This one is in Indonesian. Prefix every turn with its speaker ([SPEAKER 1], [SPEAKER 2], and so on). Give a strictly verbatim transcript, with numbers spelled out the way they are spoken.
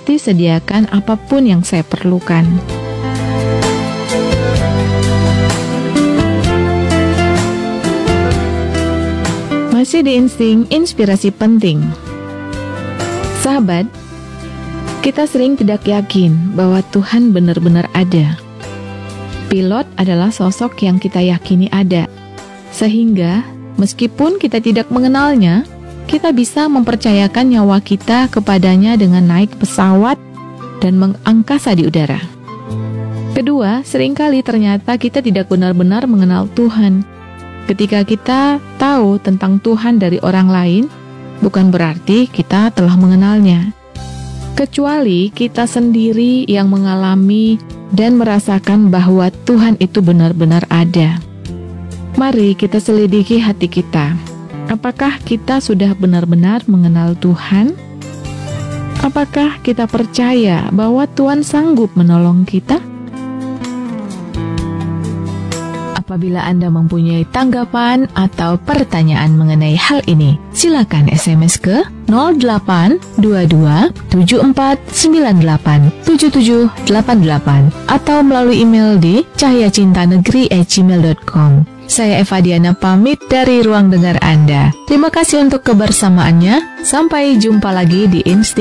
[SPEAKER 1] pasti sediakan apapun yang saya perlukan. Masih di insting inspirasi penting. Sahabat, kita sering tidak yakin bahwa Tuhan benar-benar ada. Pilot adalah sosok yang kita yakini ada, sehingga meskipun kita tidak mengenalnya, kita bisa mempercayakan nyawa kita kepadanya dengan naik pesawat dan mengangkasa di udara. Kedua, seringkali ternyata kita tidak benar-benar mengenal Tuhan. Ketika kita tahu tentang Tuhan dari orang lain, bukan berarti kita telah mengenalnya. Kecuali kita sendiri yang mengalami dan merasakan bahwa Tuhan itu benar-benar ada. Mari kita selidiki hati kita. Apakah kita sudah benar-benar mengenal Tuhan? Apakah kita percaya bahwa Tuhan sanggup menolong kita? Apabila Anda mempunyai tanggapan atau pertanyaan mengenai hal ini, silakan S M S ke nol delapan dua dua tujuh empat sembilan delapan tujuh tujuh delapan delapan atau melalui email di cahyacintanegeri at gmail dot com. Saya Eva Diana pamit dari ruang dengar Anda. Terima kasih untuk kebersamaannya. Sampai jumpa lagi di Insting